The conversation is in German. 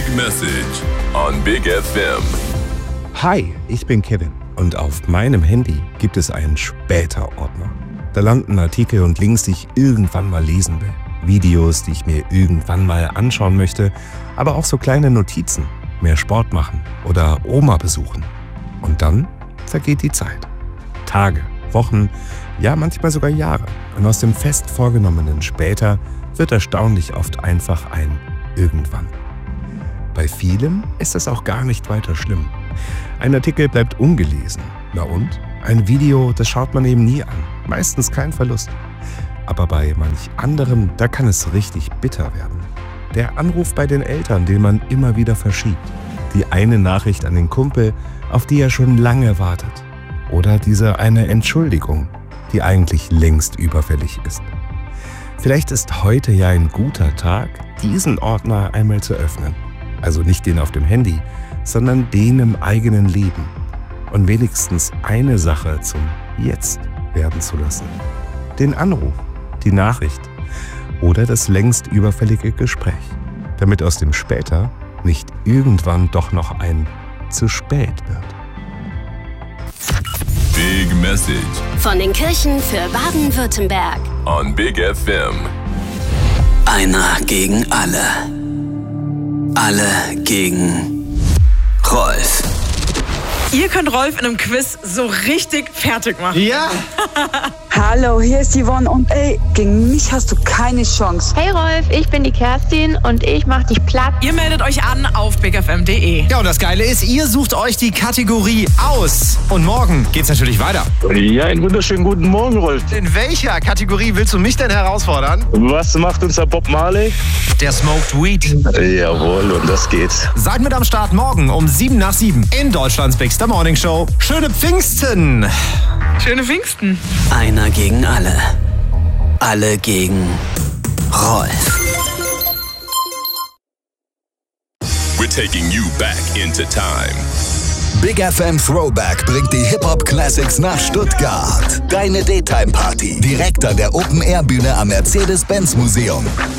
Message on Big FM. Hi, ich bin Kevin und auf meinem Handy gibt es einen Später-Ordner. Da landen Artikel und Links, die ich irgendwann mal lesen will. Videos, die ich mir irgendwann mal anschauen möchte, aber auch so kleine Notizen. Mehr Sport machen oder Oma besuchen. Und dann vergeht die Zeit. Tage, Wochen, ja manchmal sogar Jahre. Und aus dem fest vorgenommenen Später wird erstaunlich oft einfach ein Irgendwann. Bei vielem ist es auch gar nicht weiter schlimm. Ein Artikel bleibt ungelesen. Na und? Ein Video, das schaut man eben nie an. Meistens kein Verlust. Aber bei manch anderem, da kann es richtig bitter werden. Der Anruf bei den Eltern, den man immer wieder verschiebt. Die eine Nachricht an den Kumpel, auf die er schon lange wartet. Oder diese eine Entschuldigung, die eigentlich längst überfällig ist. Vielleicht ist heute ja ein guter Tag, diesen Ordner einmal zu öffnen. Also nicht den auf dem Handy, sondern den im eigenen Leben. Und wenigstens eine Sache zum Jetzt werden zu lassen. Den Anruf, die Nachricht oder das längst überfällige Gespräch. Damit aus dem Später nicht irgendwann doch noch ein zu spät wird. Big Message Von den Kirchen für Baden-Württemberg. on Big FM. Einer gegen alle. Alle gegen Rolf. Ihr könnt Rolf in einem Quiz so richtig fertig machen. Ja! Hallo, hier ist Yvonne und ey, gegen mich hast du keine Chance. Hey Rolf, ich bin die Kerstin und ich mach dich platt. Ihr meldet euch an auf bigfm.de. Ja, und das Geile ist, ihr sucht euch die Kategorie aus. Und morgen geht's natürlich weiter. Ja, einen wunderschönen guten Morgen, Rolf. In welcher Kategorie willst du mich denn herausfordern? Was macht unser Bob Marley? Der Smoked Weed. Jawohl, und das geht's. Seid mit am Start morgen um 7 nach 7 in Deutschlands Bigster Morning Show. Schöne Pfingsten! Schöne Pfingsten. Einer gegen alle. Alle gegen Rolf. We're taking you back into time. Big FM Throwback bringt die Hip-Hop-Classics nach Stuttgart. Deine Daytime-Party. Direkt an der Open-Air-Bühne am Mercedes-Benz-Museum.